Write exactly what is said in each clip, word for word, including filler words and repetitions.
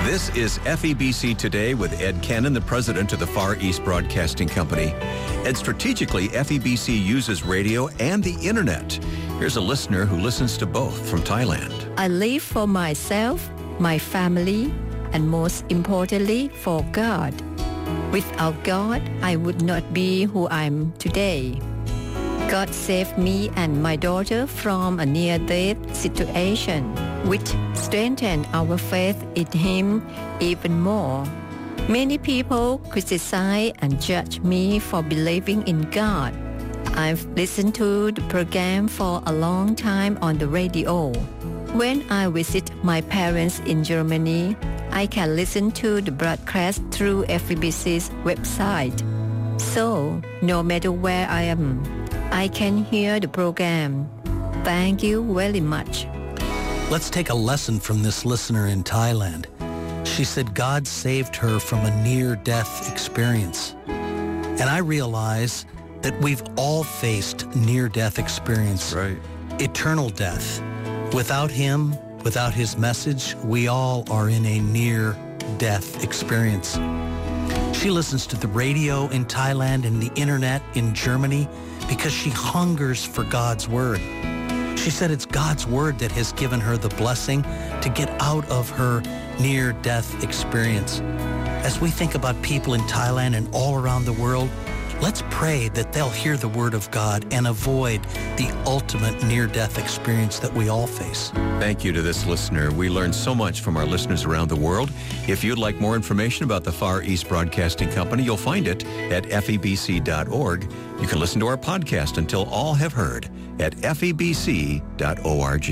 This is F E B C Today with Ed Cannon, the president of the Far East Broadcasting Company. And strategically, F E B C uses radio and the internet. Here's a listener who listens to both from Thailand. I live for myself, my family, and most importantly, for God. Without God, I would not be who I am today. God saved me and my daughter from a near-death situation, which strengthened our faith in Him even more. Many people criticize and judge me for believing in God. I've listened to the program for a long time on the radio. When I visit my parents in Germany, I can listen to the broadcast through F E B C's website. So, no matter where I am, I can hear the program. Thank you very much. Let's take a lesson from this listener in Thailand. She said God saved her from a near-death experience. And I realize that we've all faced near-death experience. Right. Eternal death. Without Him, without His message, we all are in a near-death experience. She listens to the radio in Thailand and the internet in Germany because she hungers for God's Word. She said it's God's Word that has given her the blessing to get out of her near-death experience. As we think about people in Thailand and all around the world, let's pray that they'll hear the Word of God and avoid the ultimate near-death experience that we all face. Thank you to this listener. We learn so much from our listeners around the world. If you'd like more information about the Far East Broadcasting Company, you'll find it at F E B C dot org. You can listen to our podcast until all have heard at F E B C dot org.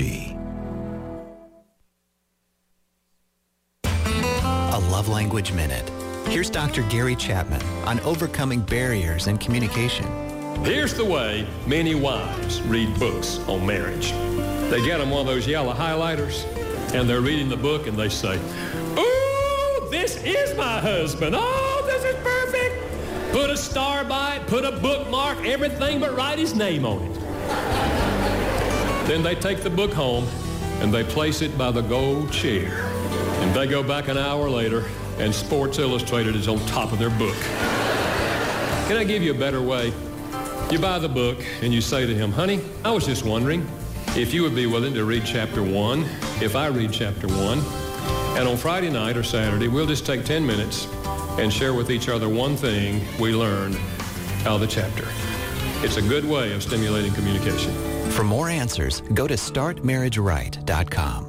A Love Language Minute. Here's Doctor Gary Chapman on overcoming barriers in communication. Here's the way many wives read books on marriage. They get them one of those yellow highlighters, and they're reading the book, and they say, "Ooh, this is my husband. Oh, this is perfect." Put a star by it, put a bookmark, everything but write his name on it. Then they take the book home, and they place it by the gold chair. And they go back an hour later, and Sports Illustrated is on top of their book. Can I give you a better way? You buy the book and you say to him, "Honey, I was just wondering if you would be willing to read chapter one, if I read chapter one, and on Friday night or Saturday, we'll just take ten minutes and share with each other one thing we learned out of the chapter." It's a good way of stimulating communication. For more answers, go to start marriage right dot com.